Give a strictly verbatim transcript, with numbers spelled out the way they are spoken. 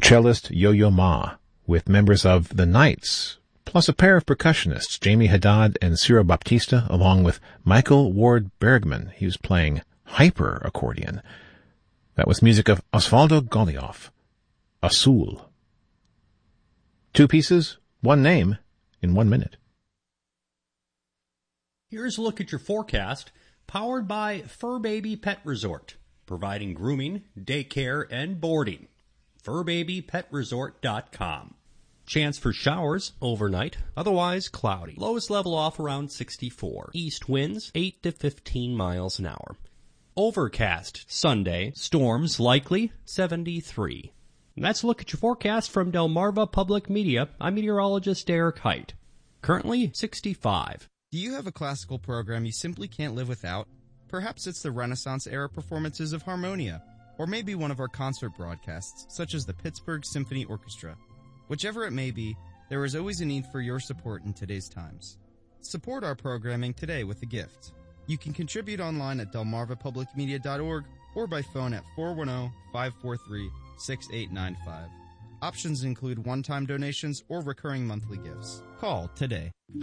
cellist Yo-Yo Ma, with members of the Knights, plus a pair of percussionists, Jamie Haddad and Ciro Baptista, along with Michael Ward Bergman. He was playing hyper accordion. That was music of Osvaldo Golijov, Azul. Two pieces, one name, in one minute. Here's a look at your forecast, powered by Fur Baby Pet Resort, providing grooming, daycare, and boarding. fur baby pet resort dot com. Chance for showers overnight, otherwise cloudy. Lowest level off around sixty-four. East winds eight to fifteen miles an hour. Overcast Sunday, storms likely seventy-three. And that's a look at your forecast from Delmarva Public Media. I'm meteorologist Derek Height. Currently sixty-five. Do you have a classical program you simply can't live without? Perhaps it's the Renaissance-era performances of Harmonia, or maybe one of our concert broadcasts, such as the Pittsburgh Symphony Orchestra. Whichever it may be, there is always a need for your support in today's times. Support our programming today with a gift. You can contribute online at delmarva public media dot org or by phone at four one zero, five four three, six eight nine five. Options include one-time donations or recurring monthly gifts. Call today.